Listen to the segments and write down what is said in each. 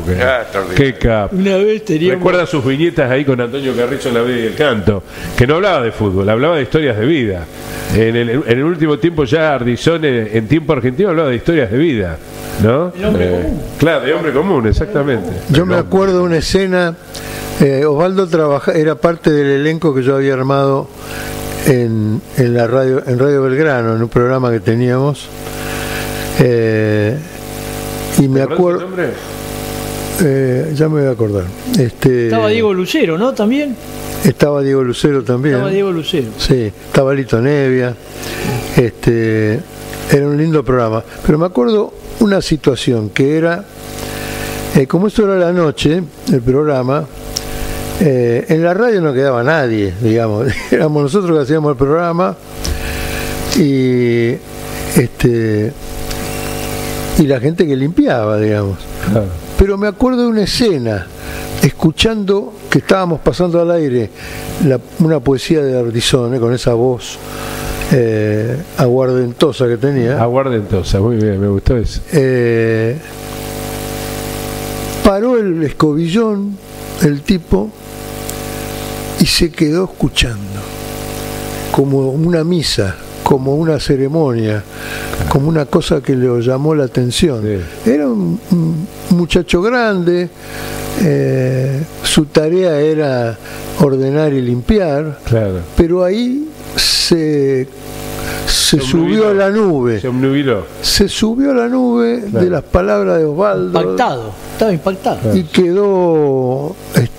Qué capo. Una vez teníamos... Recuerda sus viñetas ahí con Antonio Carrizo en La Vida y el Canto, que no hablaba de fútbol, hablaba de historias de vida. En el último tiempo ya Ardizón en tiempo argentino hablaba de historias de vida, ¿no? Claro, de hombre común, exactamente. Yo me acuerdo de una escena, Osvaldo era parte del elenco que yo había armado en la radio, en Radio Belgrano, en un programa que teníamos. Y me acuerdo, ya me voy a acordar. Estaba Diego Lucero, ¿no? También. Estaba Diego Lucero también. Estaba Diego Lucero. Sí, estaba Lito Nevia. Era un lindo programa. Pero me acuerdo una situación que era, como esto era la noche, el programa, en la radio no quedaba nadie, digamos. Éramos nosotros que hacíamos el programa y la gente que limpiaba, digamos. Claro. Pero me acuerdo de una escena, escuchando que estábamos pasando al aire una poesía de Ardizone, con esa voz aguardentosa que tenía. Aguardentosa, muy bien, me gustó eso. Paró el escobillón, el tipo, y se quedó escuchando, como una misa, como una ceremonia, como una cosa que le llamó la atención. Sí. Era un muchacho grande, su tarea era ordenar y limpiar, claro. Pero ahí se subió a la nube. Se obnubiló. Se subió a la nube, claro, de las palabras de Osvaldo. Estaba impactado. Claro. Y quedó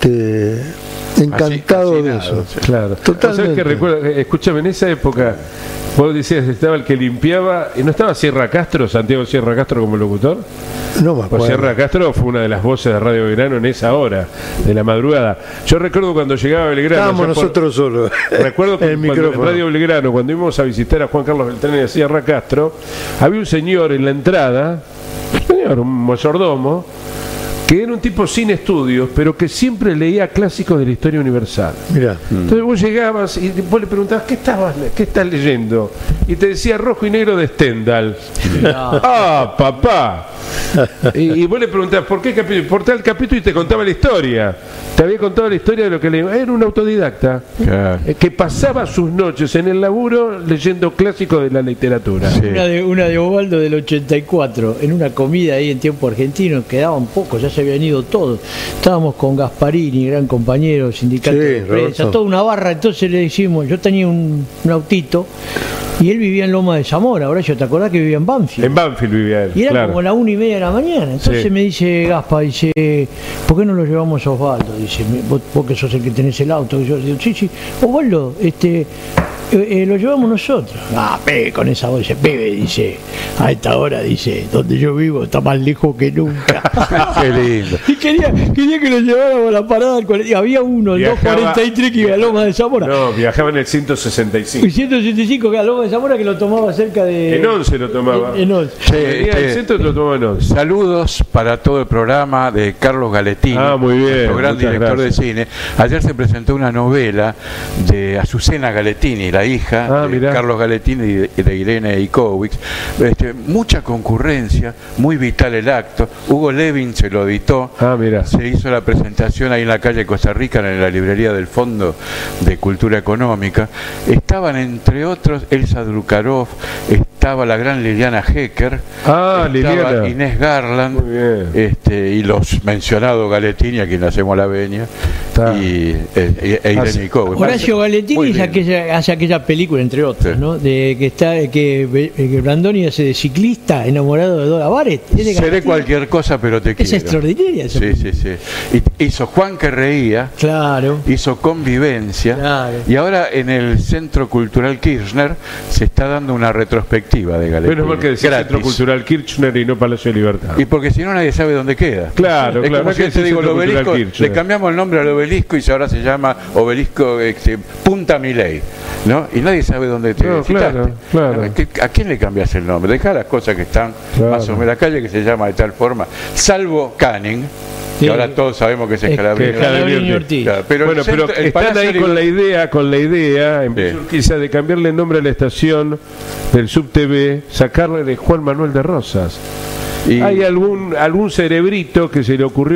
encantado de eso. Claro. Totalmente. Que recuerdo, escúchame, en esa época vos decías que estaba el que limpiaba, y no estaba Sierra Castro, Santiago Sierra Castro como locutor. No me acuerdo. Pues Sierra Castro fue una de las voces de Radio Belgrano en esa hora de la madrugada. Yo recuerdo cuando llegaba a Belgrano. Estábamos nosotros solos. Recuerdo que en Radio Belgrano, cuando íbamos a visitar a Juan Carlos Beltrán y a Sierra Castro, había un señor en la entrada, un mayordomo, que era un tipo sin estudios, pero que siempre leía clásicos de la historia universal. Mirá. Entonces vos llegabas y vos le preguntabas, ¿qué estás leyendo? Y te decía Rojo y Negro de Stendhal. ¡Ah, papá! Y vos le preguntabas, ¿por qué capítulo? Por tal capítulo, y te contaba la historia. Te había contado la historia de lo que leía. Era un autodidacta, claro, que pasaba sus noches en el laburo leyendo clásicos de la literatura. Sí. Una de Osvaldo del 84, en una comida ahí en tiempo argentino, quedaban pocos, ya se habían ido todos. Estábamos con Gasparini, gran compañero, sindicato de prensa, toda una barra. Entonces le decimos, yo tenía un autito y él vivía en Loma de Zamora. Ahora yo te acordás que vivía en Banfield. En Banfield vivía él. Y era como la 1:30 de la mañana. Entonces me dice Gaspa, dice, ¿por qué no lo llevamos a Osvaldo? Dice, vos que sos el que tenés el auto. Y yo digo, sí, Osvaldo, lo llevamos nosotros. Con esa voz, dice, pibe, dice, a esta hora, dice, donde yo vivo está más lejos que nunca. Qué lindo. Y quería que lo lleváramos a la parada del 40. Había uno, el 243, que iba a Loma de Zamora. No, viajaba en el 165. Y 165 que a Loma de Zamora, que lo tomaba cerca de... En 11 lo tomaba. En 11. El centro lo tomaba en 11. Saludos para todo el programa de Carlos Galetini. Muy bien. Nuestro gran director de cine. Ayer se presentó una novela de Azucena Galetini, la hija de Carlos Galetini y de Irene Ikowicz. Mucha concurrencia, muy vital el acto. Hugo Levin se lo editó. Se hizo la presentación ahí en la calle Costa Rica, en la librería del Fondo de Cultura Económica. Estaban, entre otros, Elsa Drukarov, estaba la gran Liliana Hecker, estaba Inés Garland, y los mencionados Galetini, a quien hacemos la venia, y Irene Ikowicz. Horacio Galetini hace aquella película, entre otras, ¿no? De que Brandoni hace de ciclista enamorado de Dora Barrett. Seré cualquier cosa, pero te quiero. Es extraordinaria esa película. Sí. Hizo Juan que reía, hizo Convivencia, y ahora en el Centro Cultural Kirchner se está dando una retrospectiva de Galetini. Menos mal que decía Centro Cultural Kirchner y no Palacio de Libertad. Y porque si no nadie sabe dónde queda. Claro. Como si te digo, el obelisco, le cambiamos el nombre al obelisco y ahora se llama Obelisco Punta Milei, ¿no? Y nadie sabe dónde te claro. ¿A quién le cambias el nombre? Dejá las cosas que están más o menos. La calle que se llama de tal forma, salvo Canning, que ahora todos sabemos que es Scalabrini Ortiz. Claro, pero están ahí con la idea en Urquiza, de cambiarle el nombre a la estación del SubTV, sacarle de Juan Manuel de Rosas. Hay algún cerebrito que se le ocurrió